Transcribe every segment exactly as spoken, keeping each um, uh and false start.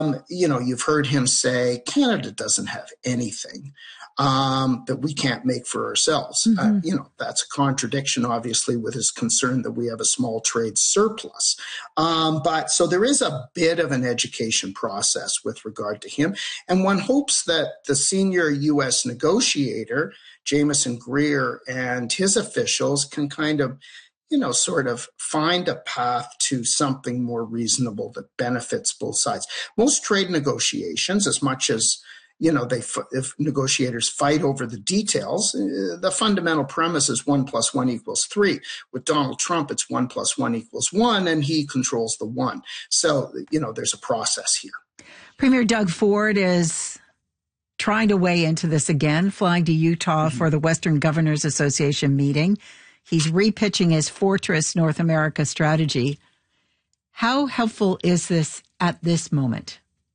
Um, you know, you've heard him say Canada doesn't have anything um, that we can't make for ourselves. Mm-hmm. Uh, you know, that's a contradiction, obviously, with his concern that we have a small trade surplus. Um, but so there is a bit of an education process with regard to him. And one hopes that the senior U S negotiator, Jameson Greer, and his officials can kind of you know, sort of find a path to something more reasonable that benefits both sides. Most trade negotiations, as much as, you know, they if negotiators fight over the details, the fundamental premise is one plus one equals three. With Donald Trump, it's one plus one equals one, and he controls the one. So, you know, there's a process here. Premier Doug Ford is trying to weigh into this again, flying to Utah mm-hmm. for the Western Governors Association meeting. He's repitching his Fortress North America strategy. How helpful is this at this moment?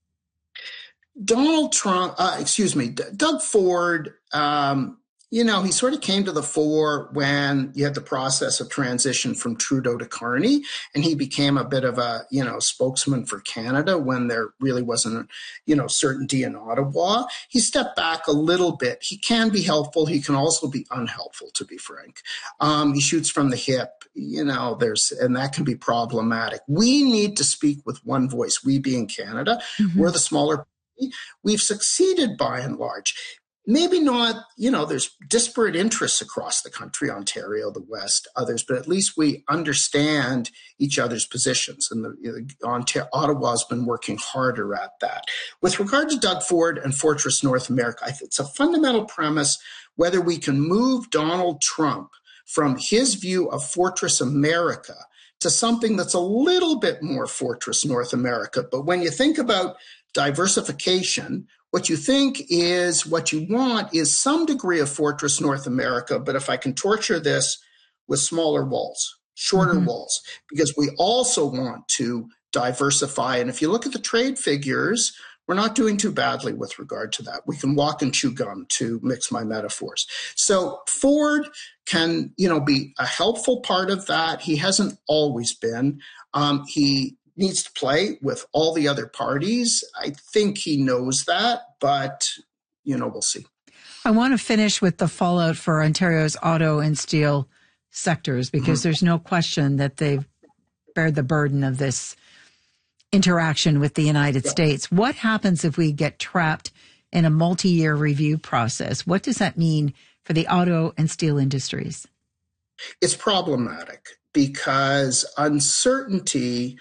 Donald Trump, uh, excuse me, D- Doug Ford, um, you know, he sort of came to the fore when you had the process of transition from Trudeau to Carney, and he became a bit of a, you know, spokesman for Canada when there really wasn't, you know, certainty in Ottawa. He stepped back a little bit. He can be helpful. He can also be unhelpful, to be frank. Um, he shoots from the hip, you know, there's, and that can be problematic. We need to speak with one voice, we being Canada. Mm-hmm. We're the smaller party. We've succeeded by and large. Maybe not, you know, there's disparate interests across the country, Ontario, the West, others, but at least we understand each other's positions. And the, the Ontario, Ottawa's been working harder at that. With regard to Doug Ford and Fortress North America, I think it's a fundamental premise whether we can move Donald Trump from his view of Fortress America to something that's a little bit more Fortress North America. But when you think about diversification, what you think is what you want is some degree of Fortress North America, but if I can torture this with smaller walls, shorter mm-hmm. walls, because we also want to diversify. And if you look at the trade figures, we're not doing too badly with regard to that. We can walk and chew gum, to mix my metaphors. So Ford can, you know, be a helpful part of that. He hasn't always been. Um, he needs to play with all the other parties. I think he knows that, but, you know, we'll see. I want to finish with the fallout for Ontario's auto and steel sectors, because mm-hmm. there's no question that they've bared the burden of this interaction with the United yeah. States. What happens if we get trapped in a multi-year review process? What does that mean for the auto and steel industries? It's problematic because uncertainty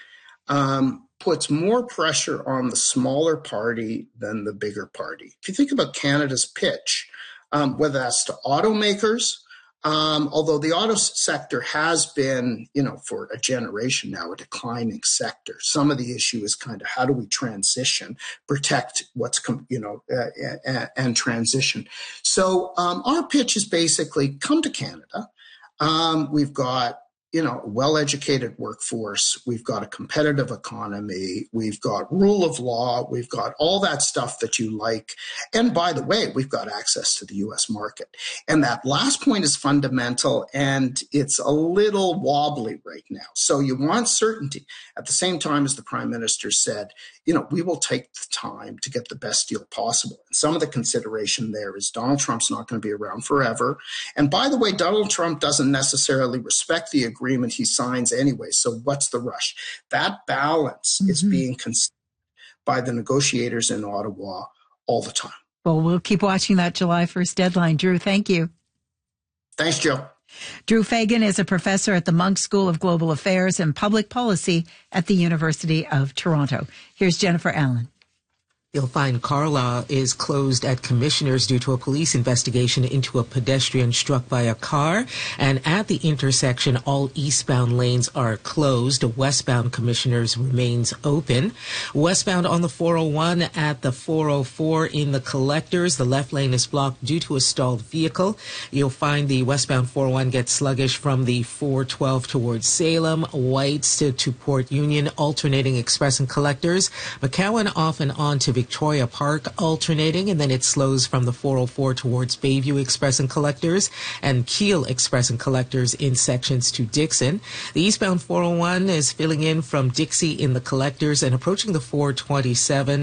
Um, puts more pressure on the smaller party than the bigger party. If you think about Canada's pitch, um, whether that's to automakers, um, although the auto sector has been, you know, for a generation now, a declining sector. Some of the issue is kind of how do we transition, protect what's, com- you know, uh, uh, and transition. So um, our pitch is basically come to Canada. Um, we've got you know, a well-educated workforce. We've got a competitive economy. We've got rule of law. We've got all that stuff that you like. And by the way, we've got access to the U S market. And that last point is fundamental, and it's a little wobbly right now. So you want certainty. At the same time, as the Prime Minister said, you know, we will take the time to get the best deal possible. And some of the consideration there is Donald Trump's not going to be around forever. And by the way, Donald Trump doesn't necessarily respect the agreement he signs anyway. So what's the rush? That balance mm-hmm. is being considered by the negotiators in Ottawa all the time. Well, we'll keep watching that July first deadline. Drew, thank you. Thanks, Joe. Drew Fagan is a professor at the Munk School of Global Affairs and Public Policy at the University of Toronto. Here's Jennifer Allen. You'll find Carlaw is closed at Commissioners due to a police investigation into a pedestrian struck by a car. And at the intersection, all eastbound lanes are closed. Westbound Commissioners remains open. Westbound on the four oh one at the four oh four in the Collectors, the left lane is blocked due to a stalled vehicle. You'll find the westbound four oh one gets sluggish from the four twelve towards Salem, Whites to, to Port Union, alternating Express and Collectors. McCowan off and on to Victoria Park, alternating, and then it slows from the four oh four towards Bayview Express and Collectors and Keele Express and Collectors in sections to Dixon. The eastbound four oh one is filling in from Dixie in the Collectors and approaching the four twenty-seven.